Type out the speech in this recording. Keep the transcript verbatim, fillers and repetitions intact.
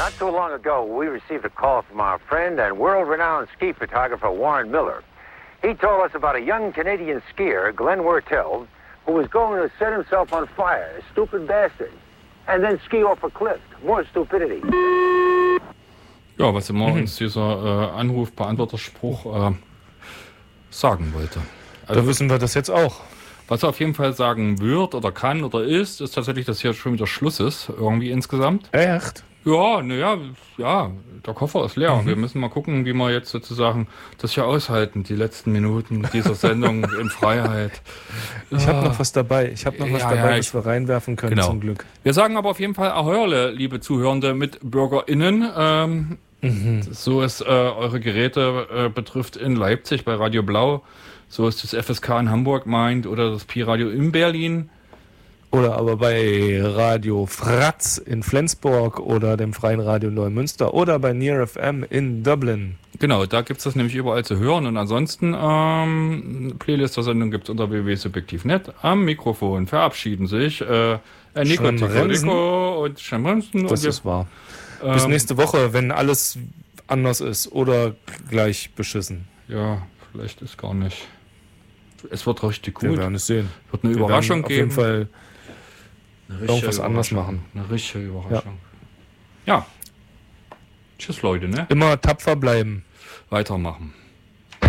Not so long ago, we received a call from our friend and world-renowned ski photographer Warren Miller. He told us about a young Canadian skier, Glenn Wertel, who was going to set himself on fire, a stupid bastard, and then ski off a cliff. More stupidity. Ja, was immer Mhm. uns dieser äh, Anruf-Beantworterspruch äh, sagen wollte. Also, Da wissen wir das jetzt auch. was er auf jeden Fall sagen wird oder kann oder ist, ist tatsächlich, dass hier schon wieder Schluss ist, irgendwie insgesamt. Echt? Ja, naja, ja, der Koffer ist leer. Mhm. Wir müssen mal gucken, wie wir jetzt sozusagen das hier aushalten, die letzten Minuten dieser Sendung in Freiheit. Ich habe noch was dabei. Ich habe noch was Ja, dabei, ja, was ich- wir reinwerfen können, Genau. zum Glück. Wir sagen aber auf jeden Fall Aheuerle, liebe Zuhörende, mit BürgerInnen. Ähm, Mhm. So es äh, eure Geräte äh, betrifft in Leipzig bei Radio Blau, so ist das F S K in Hamburg meint oder das Pi-Radio in Berlin. Oder aber bei Radio Fratz in Flensburg oder dem Freien Radio Neumünster oder bei Near F M in Dublin. Genau, da gibt es das nämlich überall zu hören. Und ansonsten, ähm, Playlist der Sendung gibt es unter w w w punkt subjektiv punkt net. Am Mikrofon verabschieden sich äh, Nico, Schamrensen. Nico und Schamrensen. Das Und wir, ist wahr. Bis ähm, nächste Woche, wenn alles anders ist oder gleich beschissen. Ja, vielleicht ist gar nicht. Es wird richtig Wir gut. werden es sehen. Wird eine Wir Überraschung werden auf geben. jeden Fall Eine richtige irgendwas anders Überraschung. machen. Eine richtige Überraschung. Ja. Tschüss, Leute, ne? Immer tapfer bleiben. Weitermachen.